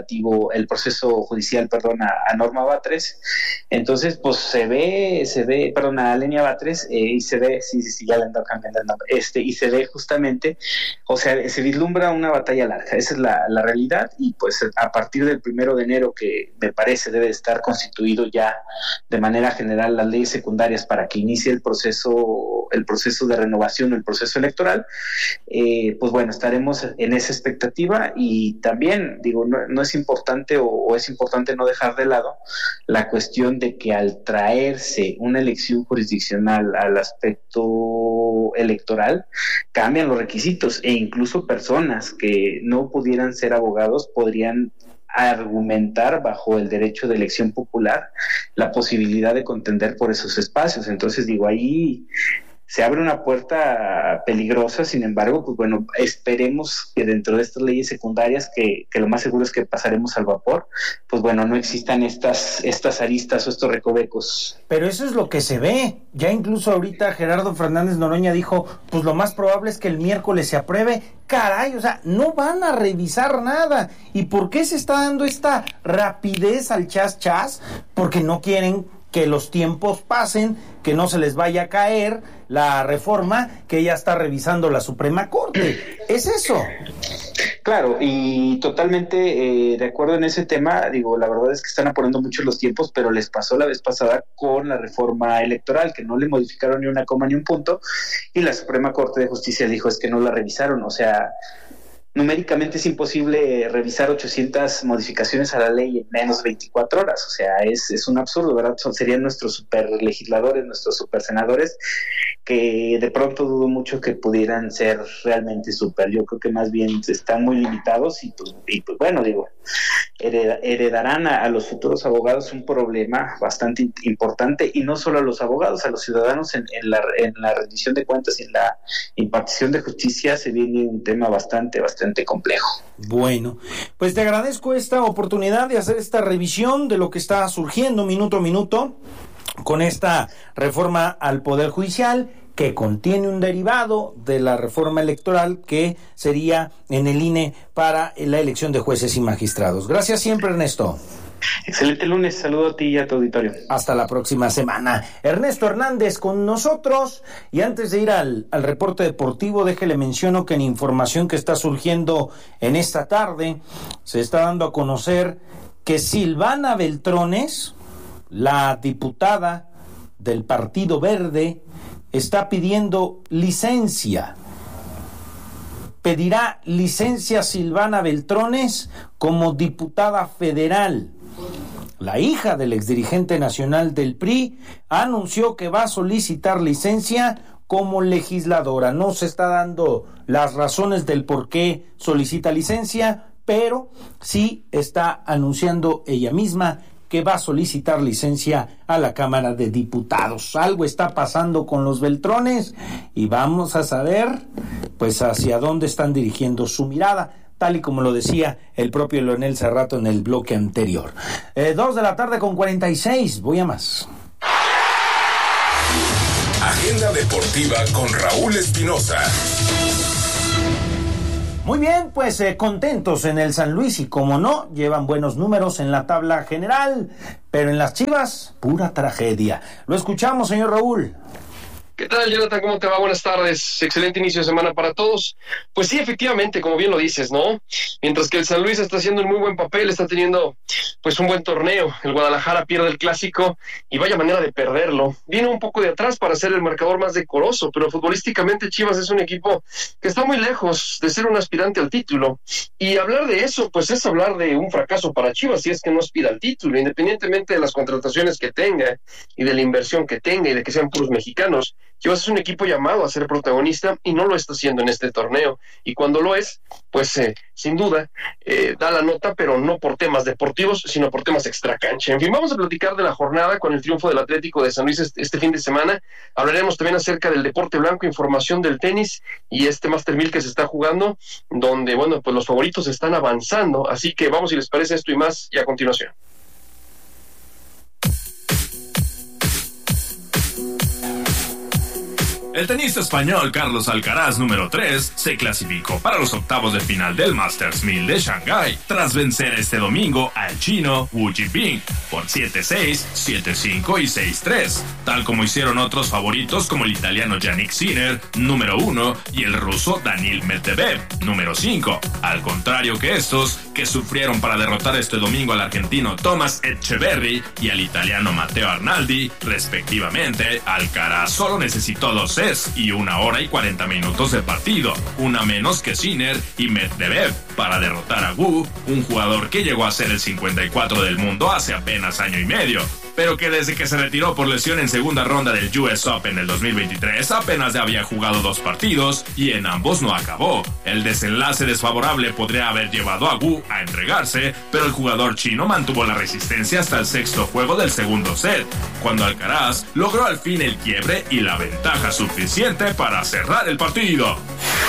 judicial, a Norma Batres. Entonces pues se ve, a Lenia Batres, y se ve, sí, ya le han dado cambiando el nombre, y se ve justamente, o sea, se vislumbra una batalla larga, esa es la realidad, y pues a partir del 1 de enero, que me parece debe estar constituido ya de manera general las leyes secundarias para que inicie el proceso de renovación, el proceso electoral, pues bueno, estaremos en esa expectativa. Y también digo, no es importante o es importante no dejar de lado la cuestión de que al traerse una elección jurisdiccional al aspecto electoral, cambian los requisitos, e incluso personas que no pudieran ser abogados podrían argumentar bajo el derecho de elección popular la posibilidad de contender por esos espacios. Entonces digo, ahí se abre una puerta peligrosa. Sin embargo, pues bueno, esperemos que dentro de estas leyes secundarias, que lo más seguro es que pasaremos al vapor, pues bueno, no existan estas aristas o estos recovecos. Pero eso es lo que se ve. Ya incluso ahorita Gerardo Fernández Noroña dijo, pues lo más probable es que el miércoles se apruebe. Caray, o sea, no van a revisar nada. ¿Y por qué se está dando esta rapidez al chas? Porque no quieren que los tiempos pasen, que no se les vaya a caer la reforma que ya está revisando la Suprema Corte. ¿Es eso? Claro, y totalmente de acuerdo en ese tema. Digo, la verdad es que están apurando mucho los tiempos, pero les pasó la vez pasada con la reforma electoral, que no le modificaron ni una coma ni un punto, y la Suprema Corte de Justicia dijo es que no la revisaron. O sea, numéricamente es imposible revisar 800 modificaciones a la ley en menos de 24 horas. O sea, es un absurdo, ¿verdad? Serían nuestros super legisladores, nuestros super senadores, que de pronto dudo mucho que pudieran ser realmente super. Yo creo que más bien están muy limitados, y pues bueno, digo, heredarán a los futuros abogados un problema bastante importante, y no solo a los abogados, a los ciudadanos en la rendición de cuentas y en la impartición de justicia se viene un tema bastante complejo. Bueno, pues te agradezco esta oportunidad de hacer esta revisión de lo que está surgiendo minuto a minuto con esta reforma al Poder Judicial, que contiene un derivado de la reforma electoral que sería en el INE para la elección de jueces y magistrados. Gracias siempre, Ernesto. Excelente lunes, saludo a ti y a tu auditorio. Hasta la próxima semana. Ernesto Hernández con nosotros. Y antes de ir al reporte deportivo, déjele menciono que en información que está surgiendo en esta tarde, se está dando a conocer que Silvana Beltrones, la diputada del Partido Verde, está pidiendo licencia. Pedirá licencia Silvana Beltrones como diputada federal. La hija del exdirigente nacional del PRI anunció que va a solicitar licencia como legisladora. No se está dando las razones del por qué solicita licencia, pero sí está anunciando ella misma que va a solicitar licencia a la Cámara de Diputados. Algo está pasando con los Beltrones y vamos a saber pues hacia dónde están dirigiendo su mirada. tal y como lo decía el propio Leonel Cerrato en el bloque anterior. 2:46 p.m, voy a más. Agenda deportiva con Raúl Espinosa. Muy bien, pues contentos en el San Luis y como no, llevan buenos números en la tabla general, pero en las Chivas, pura tragedia. Lo escuchamos, señor Raúl. ¿Qué tal, Jonathan? ¿Cómo te va? Buenas tardes. Excelente inicio de semana para todos. Pues sí, efectivamente, como bien lo dices, ¿no? Mientras que el San Luis está haciendo un muy buen papel, está teniendo pues un buen torneo. El Guadalajara pierde el clásico y vaya manera de perderlo. Viene un poco de atrás para ser el marcador más decoroso, pero futbolísticamente Chivas es un equipo que está muy lejos de ser un aspirante al título. Y hablar de eso, pues es hablar de un fracaso para Chivas si es que no aspira al título, independientemente de las contrataciones que tenga y de la inversión que tenga y de que sean puros mexicanos. Chivas es un equipo llamado a ser protagonista y no lo está haciendo en este torneo, y cuando lo es, pues sin duda da la nota, pero no por temas deportivos, sino por temas extracancha. En fin, vamos a platicar de la jornada con el triunfo del Atlético de San Luis este fin de semana. Hablaremos también acerca del deporte blanco, información del tenis y este Master 1000 que se está jugando, donde, bueno, pues los favoritos están avanzando, así que vamos, si les parece, esto y más, y a continuación. El tenista español Carlos Alcaraz, número 3, se clasificó para los octavos de final del Masters 1000 de Shanghái, tras vencer este domingo al chino Wu Jiping por 7-6, 7-5 y 6-3, tal como hicieron otros favoritos como el italiano Yannick Sinner, número 1, y el ruso Daniil Medvedev, número 5, al contrario que estos, que sufrieron para derrotar este domingo al argentino Thomas Etcheverry y al italiano Matteo Arnaldi, respectivamente. Alcaraz solo necesitó 2 sets y 1 hora y 40 minutos de partido, una menos que Sinner y Medvedev, para derrotar a Wu, un jugador que llegó a ser el 54 del mundo hace apenas año y medio, pero que desde que se retiró por lesión en segunda ronda del US Open del 2023 apenas había jugado 2 partidos y en ambos no acabó. El desenlace desfavorable podría haber llevado a Wu a entregarse, pero el jugador chino mantuvo la resistencia hasta el sexto juego del segundo set, cuando Alcaraz logró al fin el quiebre y la ventaja suficiente para cerrar el partido.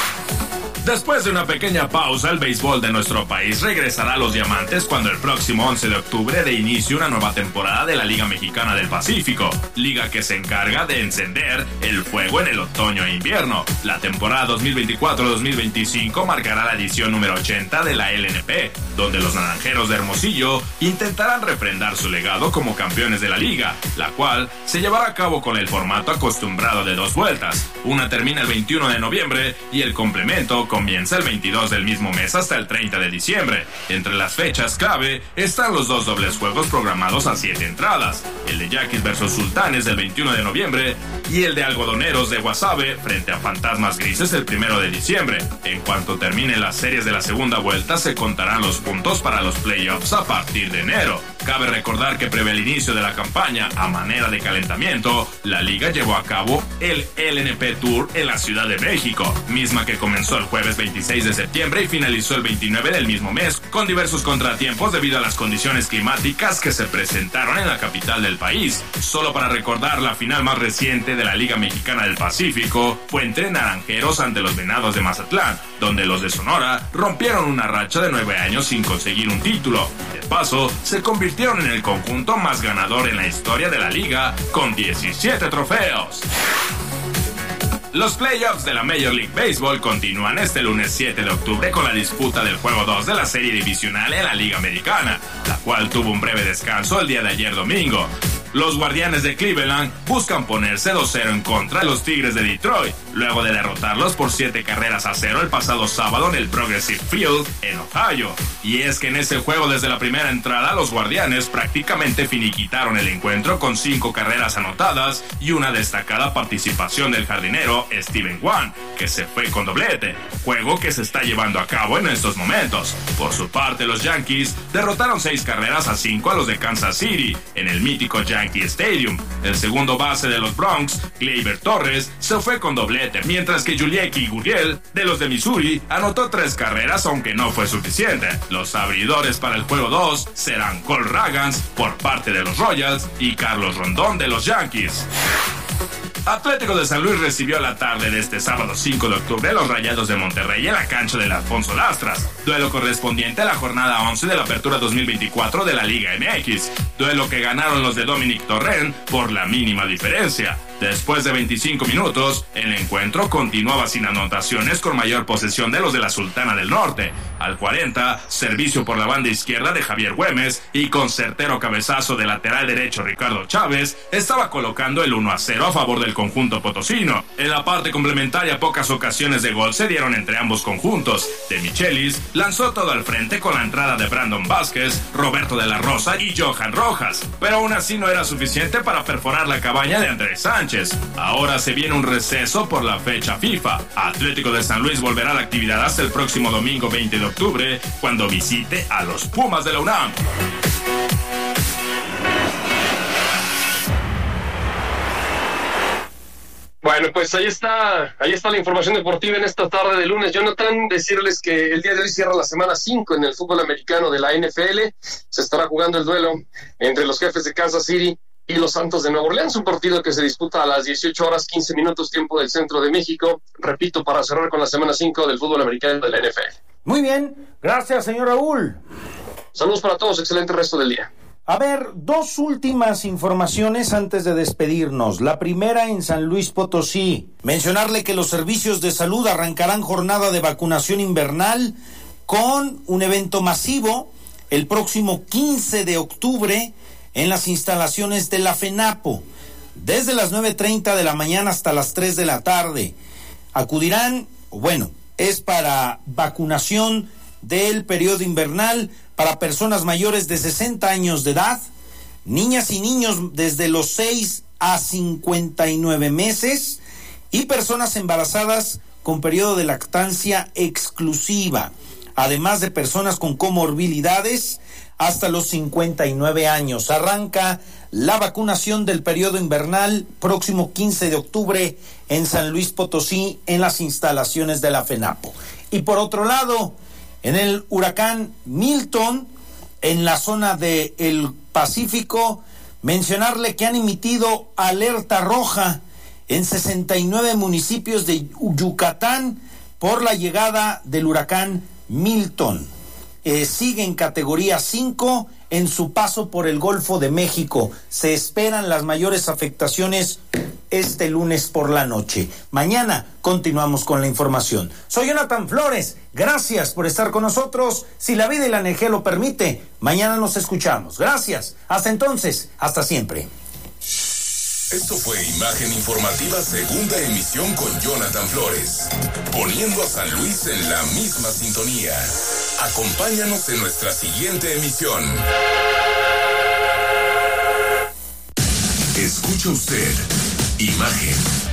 Después de una pequeña pausa, el béisbol de nuestro país regresará a los diamantes cuando el próximo 11 de octubre dé inicio una nueva temporada de la Liga Mexicana del Pacífico, liga que se encarga de encender el fuego en el otoño e invierno. La temporada 2024-2025 marcará la edición número 80 de la LNP, donde los naranjeros de Hermosillo intentarán refrendar su legado como campeones de la liga, la cual se llevará a cabo con el formato acostumbrado de 2 vueltas. Una termina el 21 de noviembre y el complemento comienza el 22 del mismo mes hasta el 30 de diciembre. Entre las fechas clave están los 2 dobles juegos programados a 7 entradas, el de Yaquis versus Sultanes del 21 de noviembre y el de Algodoneros de Guasave frente a Fantasmas Grises el 1 de diciembre. En cuanto terminen las series de la segunda vuelta, se contarán los puntos para los playoffs a partir de enero. Cabe recordar que previo al inicio de la campaña, a manera de calentamiento, la liga llevó a cabo el LNP Tour en la Ciudad de México, misma que comenzó el jueves 26 de septiembre y finalizó el 29 del mismo mes, con diversos contratiempos debido a las condiciones climáticas que se presentaron en la capital del país. Solo para recordar, la final más reciente de la Liga Mexicana del Pacífico fue entre Naranjeros ante los Venados de Mazatlán, donde los de Sonora rompieron una racha de 9 años sin conseguir un título. De paso, se convirtieron en el conjunto más ganador en la historia de la liga, con 17 trofeos. Los playoffs de la Major League Baseball continúan este lunes 7 de octubre con la disputa del juego 2 de la serie divisional en la Liga Americana, la cual tuvo un breve descanso el día de ayer domingo. Los Guardianes de Cleveland buscan ponerse 2-0 en contra de los Tigres de Detroit, luego de derrotarlos por 7-0 el pasado sábado en el Progressive Field en Ohio. Y es que en ese juego, desde la primera entrada, los Guardianes prácticamente finiquitaron el encuentro con 5 carreras anotadas y una destacada participación del jardinero Steven Wan, que se fue con doblete, juego que se está llevando a cabo en estos momentos. Por su parte, los Yankees derrotaron 6-5 a los de Kansas City en el mítico Yankee Stadium. El segundo base de los Bronx, Gleyber Torres, se fue con doblete, mientras que Julieki Gurriel, de los de Missouri, anotó 3 carreras, aunque no fue suficiente. Los abridores para el juego 2 serán Cole Ragans por parte de los Royals y Carlos Rondón de los Yankees. Atlético de San Luis recibió la tarde de este sábado 5 de octubre los Rayados de Monterrey en la cancha del Alfonso Lastras, duelo correspondiente a la jornada 11 de la Apertura 2024 de la Liga MX, duelo que ganaron los de Dominic Torrent por la mínima diferencia. Después de 25 minutos, el encuentro continuaba sin anotaciones con mayor posesión de los de la Sultana del Norte. Al 40, servicio por la banda izquierda de Javier Güemes y con certero cabezazo de lateral derecho Ricardo Chávez, estaba colocando el 1-0 a favor del conjunto potosino. En la parte complementaria, pocas ocasiones de gol se dieron entre ambos conjuntos. De Michelis lanzó todo al frente con la entrada de Brandon Vázquez, Roberto de la Rosa y Johan Rojas, pero aún así no era suficiente para perforar la cabaña de Andrés Sánchez. Ahora se viene un receso por la fecha FIFA. Atlético de San Luis volverá a la actividad hasta el próximo domingo 20 de octubre, cuando visite a los Pumas de la UNAM. Bueno, pues ahí está la información deportiva en esta tarde de lunes. Jonathan, decirles que el día de hoy cierra la semana 5 en el fútbol americano de la NFL. Se estará jugando el duelo entre los Jefes de Kansas City y los Santos de Nueva Orleans, un partido que se disputa a las 18 horas 15 minutos tiempo del centro de México, repito, para cerrar con la semana 5 del fútbol americano de la NFL. Muy bien, gracias señor Raúl. Saludos para todos, excelente resto del día. A ver, dos últimas informaciones antes de despedirnos. La primera en San Luis Potosí. Mencionarle que los servicios de salud arrancarán jornada de vacunación invernal con un evento masivo el próximo 15 de octubre en las instalaciones de la FENAPO, desde las 9:30 de la mañana hasta las 3 de la tarde. Acudirán, es para vacunación del periodo invernal para personas mayores de 60 años de edad, niñas y niños desde los 6 a 59 meses y personas embarazadas con periodo de lactancia exclusiva, además de personas con comorbilidades hasta los 59 años. Arranca la vacunación del periodo invernal próximo 15 de octubre en San Luis Potosí, en las instalaciones de la FENAPO. Y por otro lado, en el huracán Milton, en la zona del Pacífico, mencionarle que han emitido alerta roja en 69 municipios de Yucatán por la llegada del huracán Milton. Sigue en categoría 5 en su paso por el Golfo de México. Se esperan las mayores afectaciones este lunes por la noche. Mañana continuamos con la información. Soy Jonathan Flores. Gracias por estar con nosotros. Si la vida y la energía lo permite, mañana nos escuchamos. Gracias. Hasta entonces. Hasta siempre. Esto fue Imagen Informativa, segunda emisión con Jonathan Flores, poniendo a San Luis en la misma sintonía. Acompáñanos en nuestra siguiente emisión. Escucha usted Imagen